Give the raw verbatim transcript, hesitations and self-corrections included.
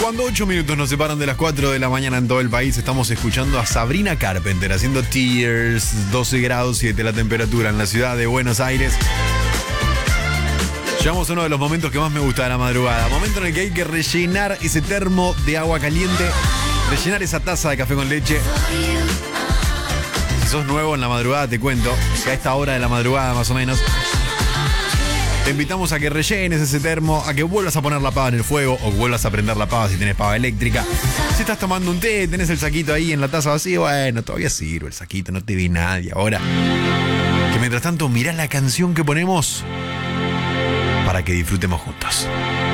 Cuando ocho minutos nos separan de las cuatro de la mañana en todo el país, estamos escuchando a Sabrina Carpenter haciendo Tears, doce grados siete la temperatura en la ciudad de Buenos Aires. Llegamos a uno de los momentos que más me gusta de la madrugada. Momento en el que hay que rellenar ese termo de agua caliente, rellenar esa taza de café con leche. Si sos nuevo en la madrugada, te cuento que a esta hora de la madrugada más o menos, te invitamos a que rellenes ese termo, a que vuelvas a poner la pava en el fuego o vuelvas a prender la pava si tenés pava eléctrica. Si estás tomando un té, tenés el saquito ahí en la taza vacía, bueno, todavía sirve el saquito, no te ve nadie. Ahora, que mientras tanto mirás la canción que ponemos para que disfrutemos juntos.